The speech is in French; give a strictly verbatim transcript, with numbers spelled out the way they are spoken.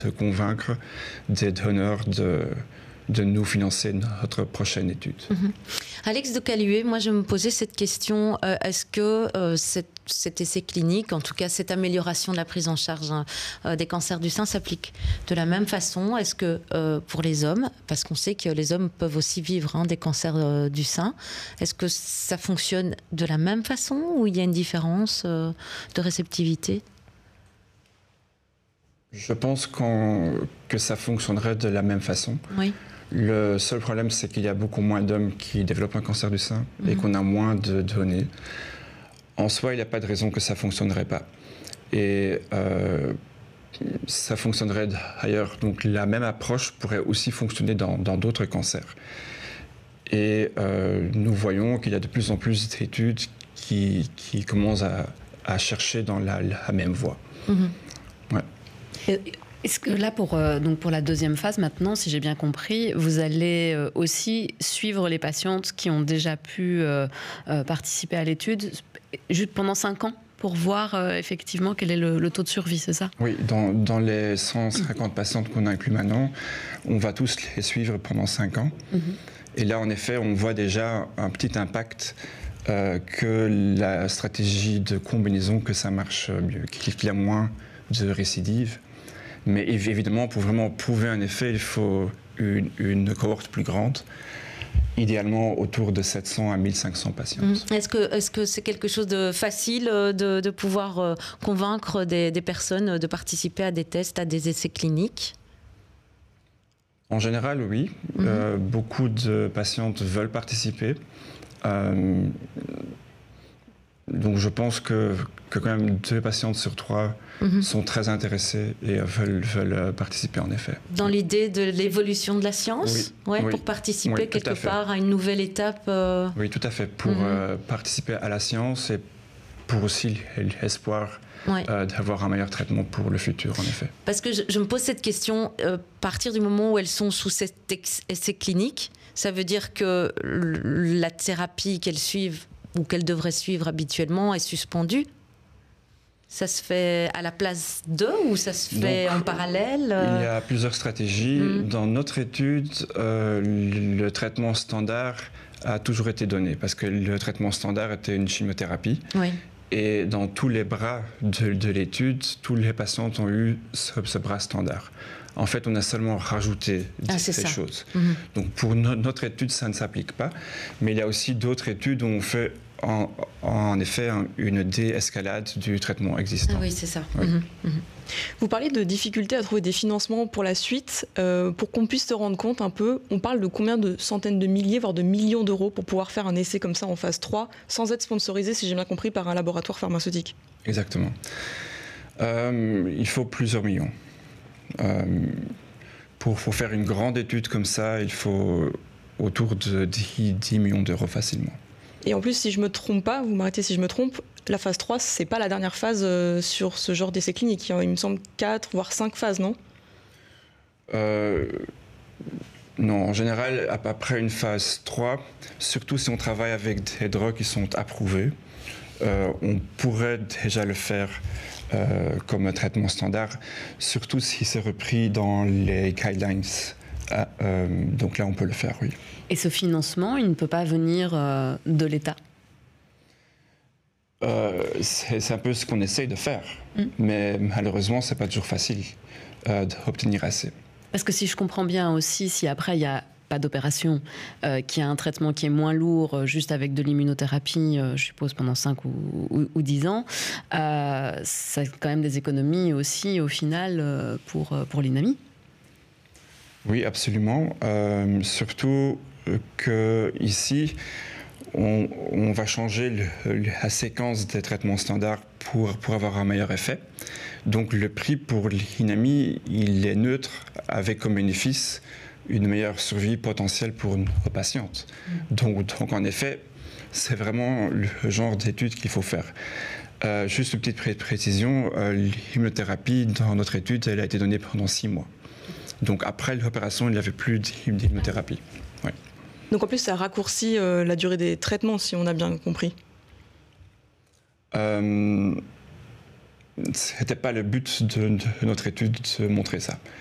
de convaincre des donneurs de, de nous financer notre prochaine étude. Mmh. Alex de Caluet, moi je me posais cette question, euh, est-ce que euh, cette, cet essai clinique, en tout cas cette amélioration de la prise en charge hein, euh, des cancers du sein s'applique de la même façon? Est-ce que euh, pour les hommes, parce qu'on sait que les hommes peuvent aussi vivre hein, des cancers euh, du sein, est-ce que ça fonctionne de la même façon ou il y a une différence euh, de réceptivité? Je pense qu'on, que ça fonctionnerait de la même façon. Oui. Le seul problème, c'est qu'il y a beaucoup moins d'hommes qui développent un cancer du sein mmh. et qu'on a moins de données. En soi, il n'y a pas de raison que ça ne fonctionnerait pas. Et euh, ça fonctionnerait ailleurs. Donc la même approche pourrait aussi fonctionner dans, dans d'autres cancers. Et euh, nous voyons qu'il y a de plus en plus d'études qui, qui commencent à, à chercher dans la, la même voie. Mmh. Ouais. Et est-ce que là, pour, euh, donc pour la deuxième phase, maintenant, si j'ai bien compris, vous allez euh, aussi suivre les patientes qui ont déjà pu euh, euh, participer à l'étude juste pendant cinq ans pour voir euh, effectivement quel est le, le taux de survie, c'est ça? Oui, dans, dans les cent cinquante patientes qu'on inclut maintenant, on va tous les suivre pendant cinq ans. Mm-hmm. Et là, en effet, on voit déjà un petit impact euh, que la stratégie de combinaison, que ça marche mieux, qu'il y a moins de récidives. Mais évidemment, pour vraiment prouver un effet, il faut une, une cohorte plus grande, idéalement autour de sept cents à mille cinq cents patientes. Est-ce que, est-ce que c'est quelque chose de facile de, de pouvoir convaincre des, des personnes de participer à des tests, à des essais cliniques? En général, oui. Mm-hmm. Euh, beaucoup de patientes veulent participer. Euh, donc je pense que, que quand même deux patientes sur trois mmh. sont très intéressées et veulent, veulent participer en effet. Dans l'idée de l'évolution de la science, oui. Ouais, Oui. pour participer Oui, quelque à part à une nouvelle étape euh... Oui, tout à fait. Pour mmh. euh, participer à la science et pour aussi l'espoir ouais. euh, d'avoir un meilleur traitement pour le futur, en effet. Parce que je, je me pose cette question, euh, à partir du moment où elles sont sous cet essai clinique, ça veut dire que la thérapie qu'elles suivent ou qu'elles devraient suivre habituellement est suspendue? Ça se fait à la place d'eux ou ça se fait Donc, en parallèle? Il y a plusieurs stratégies. Mmh. Dans notre étude, euh, le traitement standard a toujours été donné parce que le traitement standard était une chimiothérapie. Oui. Et dans tous les bras de, de l'étude, tous les patients ont eu ce, ce bras standard. En fait, on a seulement rajouté ah, ces ça. choses. Mmh. Donc, pour no- notre étude, ça ne s'applique pas. Mais il y a aussi d'autres études où on fait, en, en effet, un, une déescalade du traitement existant. Ah oui, c'est ça. Oui. Mmh. Mmh. Vous parlez de difficultés à trouver des financements pour la suite. Euh, pour qu'on puisse se rendre compte un peu, on parle de combien de centaines de milliers, voire de millions d'euros pour pouvoir faire un essai comme ça en phase trois, sans être sponsorisé, si j'ai bien compris, par un laboratoire pharmaceutique? Exactement. Euh, il faut plusieurs millions. Euh, pour, pour faire une grande étude comme ça, il faut autour de dix, dix millions d'euros facilement. Et en plus, si je ne me trompe pas, vous m'arrêtez si je me trompe, la phase trois, ce n'est pas la dernière phase euh, sur ce genre d'essai clinique. Il me semble quatre, voire cinq phases, non? euh, Non, en général, après une phase trois, surtout si on travaille avec des drogues qui sont approuvées, euh, on pourrait déjà le faire Euh, comme un traitement standard, surtout si c'est repris dans les guidelines. Ah, euh, donc là, on peut le faire, oui. Et ce financement, il ne peut pas venir euh, de l'État? euh, c'est, c'est un peu ce qu'on essaye de faire, mm. mais malheureusement, c'est pas toujours facile euh, d'obtenir assez. Parce que si je comprends bien aussi, si après il y a pas d'opération, euh, qui a un traitement qui est moins lourd, euh, juste avec de l'immunothérapie, euh, je suppose pendant cinq ou, ou, ou dix ans, euh, ça a quand même des économies aussi au final euh, pour, pour l'INAMI. Oui, absolument. Euh, surtout que ici, on, on va changer le, la séquence des traitements standards pour, pour avoir un meilleur effet. Donc le prix pour l'INAMI, il est neutre avec comme bénéfice une meilleure survie potentielle pour nos patientes. Mmh. Donc, donc, en effet, c'est vraiment le genre d'étude qu'il faut faire. Euh, juste une petite pré- précision, euh, l'immunothérapie, dans notre étude, elle a été donnée pendant six mois. Donc, après l'opération, il n'y avait plus d'immunothérapie. Ouais. Donc, en plus, ça raccourcit euh, la durée des traitements, si on a bien compris. Euh... ce n'était pas le but de, de notre étude de montrer ça.